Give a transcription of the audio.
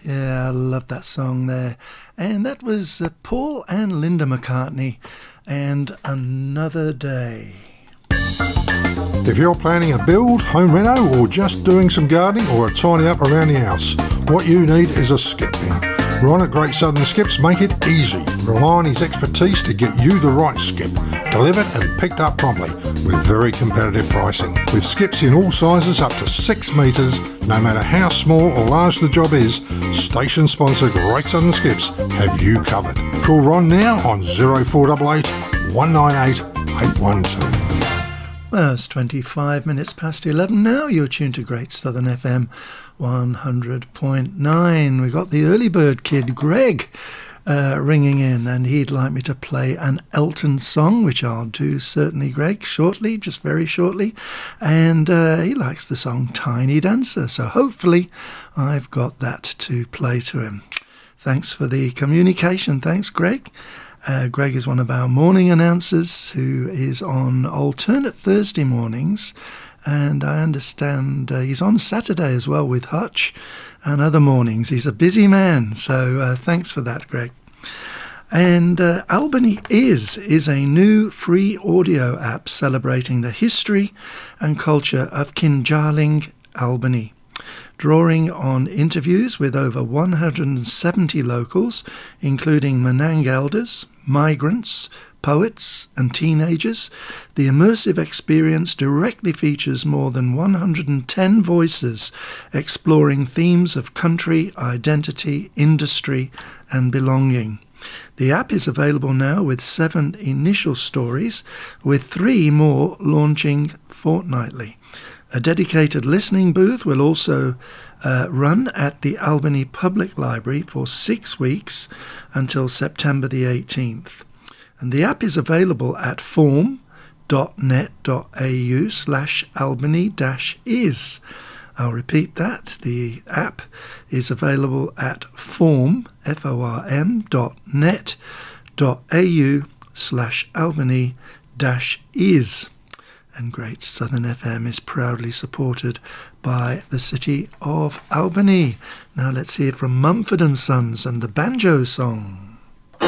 Yeah, I love that song there. And that was Paul and Linda McCartney and Another Day. If you're planning a build, home reno, or just doing some gardening or a tidy up around the house, what you need is a skip bin. Ron at Great Southern Skips make it easy. Rely on his expertise to get you the right skip, delivered and picked up promptly with very competitive pricing. With skips in all sizes up to 6 metres, no matter how small or large the job is, station sponsor Great Southern Skips have you covered. Call Ron now on 0488 198 812. Well, it's 25 minutes past 11 now. You're tuned to Great Southern FM 100.9. We got the early bird kid, Greg, ringing in, and he'd like me to play an Elton song, which I'll do certainly, Greg, shortly, just very shortly. And he likes the song Tiny Dancer, so hopefully I've got that to play to him. Thanks for the communication. Thanks, Greg. Greg is one of our morning announcers who is on alternate Thursday mornings, and I understand he's on Saturday as well with Hutch and other mornings. He's a busy man, so thanks for that, Greg. And Albany is a new free audio app celebrating the history and culture of Kinjalling, Albany, drawing on interviews with over 170 locals, including Menang elders, migrants, poets and teenagers. The immersive experience directly features more than 110 voices exploring themes of country, identity, industry and belonging. The app is available now with 7 initial stories, with 3 more launching fortnightly. A dedicated listening booth will also run at the Albany Public Library for 6 weeks until September the 18th. And the app is available at form.net.au/Albany-is. I'll repeat that. The app is available at form.net.au/Albany-is. And Great Southern FM is proudly supported by the City of Albany. Now let's hear from Mumford & Sons and the Banjo Song.